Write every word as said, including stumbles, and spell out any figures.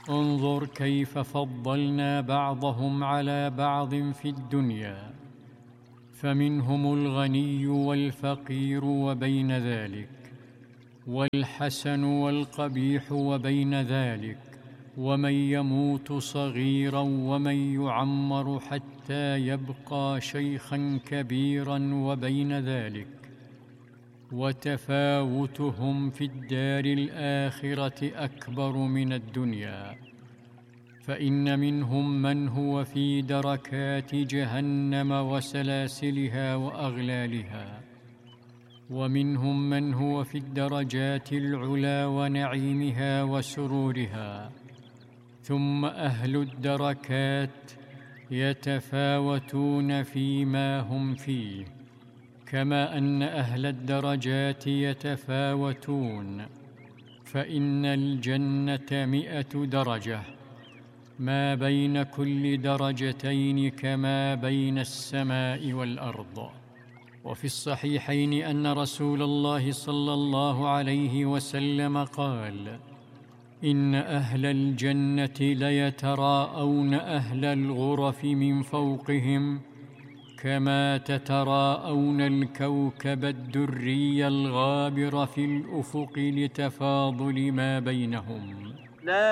انظر كيف فضلنا بعضهم على بعض في الدنيا، فمنهم الغني والفقير وبين ذلك، والحسن والقبيح وبين ذلك، ومن يموت صغيرا ومن يعمر حتى يبقى شيخا كبيرا وبين ذلك. وتفاوتهم في الدار الآخرة أكبر من الدنيا، فإن منهم من هو في دركات جهنم وسلاسلها وأغلالها، ومنهم من هو في الدرجات العلى ونعيمها وسرورها. ثم أهل الدركات يتفاوتون فيما هم فيه، كما أن أهل الدرجات يتفاوتون، فإن الجنة مئة درجة، ما بين كل درجتين كما بين السماء والأرض. وفي الصحيحين أن رسول الله صلى الله عليه وسلم قال: إن أهل الجنة ليتراءون أهل الغرف من فوقهم كما تتراءون الكوكب الدري الغابر في الأفق لتفاضل ما بينهم.